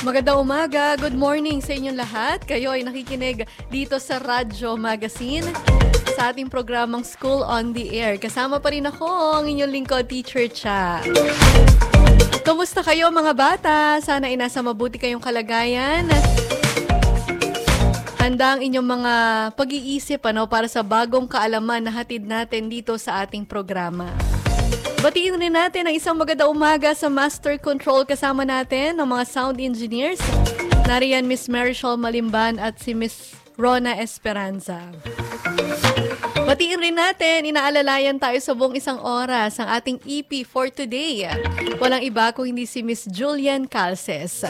Magandang umaga, good morning sa inyong lahat. Kayo ay nakikinig dito sa Radyo Magazine sa ating programang School on the Air. Kasama pa rin ako, ang inyong lingkod, Teacher Cha. Kumusta kayo mga bata? Sana ay nasa mabuti kayong kalagayan. Handa ang inyong mga pag-iisip para sa bagong kaalaman na hatid natin dito sa ating programa. Batiin rin natin ang isang magandang umaga sa Master Control kasama natin ng mga sound engineers. Nariyan Miss Marichelle Malimban at si Miss Rona Esperanza. Batiin rin natin, inaalalayan tayo sa buong isang oras ang ating EP for today. Walang iba kung hindi si Miss Julian Calces.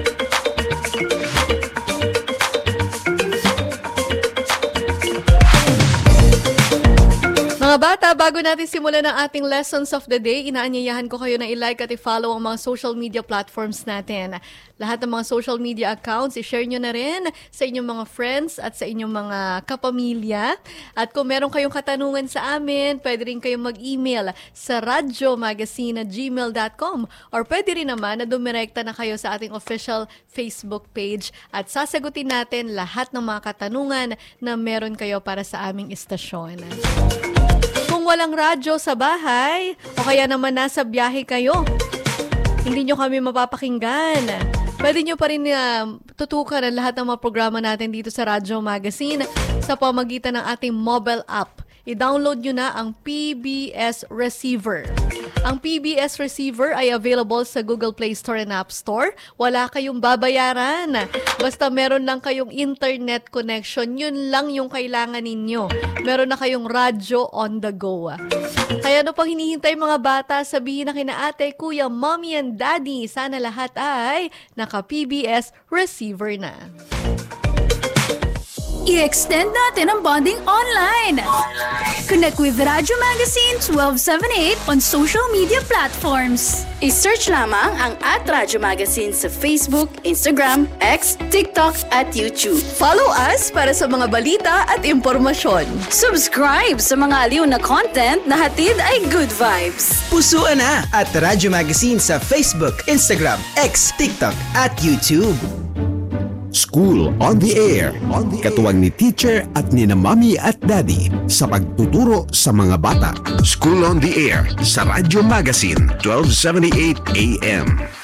Mga bata, bago natin simulan ang ating lessons of the day, inaanyayahan ko kayo na i-like at i-follow ang mga social media platforms natin. Lahat ng mga social media accounts, i-share nyo na rin sa inyong mga friends at sa inyong mga kapamilya. At kung meron kayong katanungan sa amin, pwede rin kayong mag-email sa radyomagazine@gmail.com or pwede rin naman na dumirekta na kayo sa ating official Facebook page at sasagutin natin lahat ng mga katanungan na meron kayo para sa aming istasyon. Kung walang radyo sa bahay o kaya naman nasa biyahe kayo, hindi nyo kami mapapakinggan. Pwede nyo pa rin tutukan ang lahat ng mga programa natin dito sa Radyo Magazine sa pamagitan ng ating mobile app. I-download nyo na ang PBS Receiver. Ang PBS Receiver ay available sa Google Play Store and App Store. Wala kayong babayaran. Basta meron lang kayong internet connection, yun lang yung kailangan ninyo. Meron na kayong radyo on the go. Kaya ano pang hinihintay mga bata, sabihin na kina ate, kuya, mommy and daddy, sana lahat ay naka-PBS Receiver na. I-extend natin ang bonding online. Connect with Radyo Magazine 1278 on social media platforms. I-search lamang ang @Radyo Magazine sa Facebook, Instagram, X, TikTok at YouTube. Follow us para sa mga balita at impormasyon. Subscribe sa mga aliw na content na hatid ay good vibes. Pusuan na at Radyo Magazine sa Facebook, Instagram, X, TikTok at YouTube. School on the Air. Katuwang ni Teacher at ni na Mommy at Daddy sa pagtuturo sa mga bata. School on the Air sa Radyo Magazine 1278 AM.